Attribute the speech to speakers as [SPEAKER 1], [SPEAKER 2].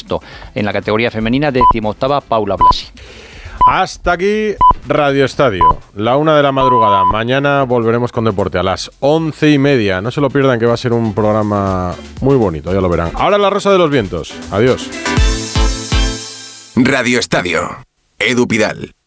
[SPEAKER 1] 16º. En la categoría femenina, 18ª Paula Blasi.
[SPEAKER 2] Hasta aquí Radio Estadio, la 1 de la madrugada. Mañana volveremos con deporte a las 11:30. No se lo pierdan, que va a ser un programa muy bonito, ya lo verán. Ahora La Rosa de los Vientos. Adiós.
[SPEAKER 3] Radio Estadio. Edu Pidal.